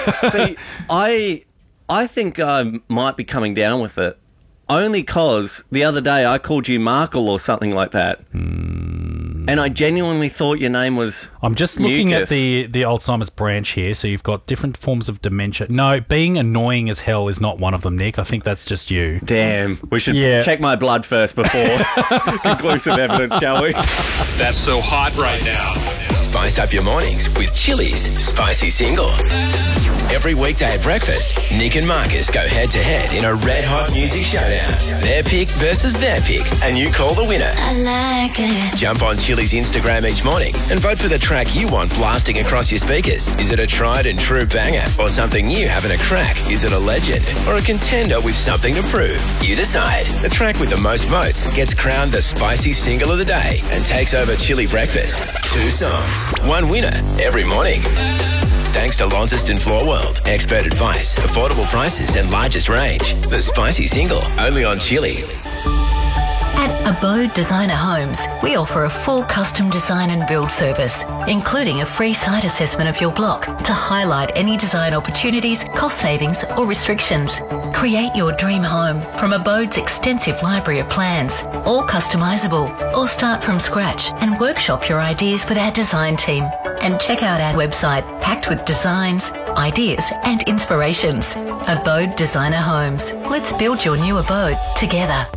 See, I think I might be coming down with it. Only cause the other day I called you Markle or something like that. And I genuinely thought your name was I'm just looking Mucus. at the Alzheimer's branch here. So you've got different forms of dementia. No, being annoying as hell is not one of them, Nick. I think that's just you. Damn. We should Yeah. check my blood first before conclusive evidence, shall we? That's so hot right now. Spice up your mornings with Chili's Spicy Single. Every weekday at breakfast, Nick and Marcus go head-to-head in a red-hot music showdown. Their pick versus their pick, and you call the winner. I like it. Jump on Chili's Instagram each morning and vote for the track you want blasting across your speakers. Is it a tried and true banger or something new having a crack? Is it a legend or a contender with something to prove? You decide. The track with the most votes gets crowned the Spicy Single of the day and takes over Chili Breakfast. 2 songs, 1 winner every morning. Thanks to Launceston Floor World. Expert advice, affordable prices and largest range. The Spicy Single, only on Chili. At Abode Designer Homes, we offer a full custom design and build service, including a free site assessment of your block to highlight any design opportunities, cost savings or restrictions. Create your dream home from Abode's extensive library of plans, all customisable, or start from scratch and workshop your ideas with our design team. And check out our website packed with designs, ideas and inspirations. Abode Designer Homes. Let's build your new abode together.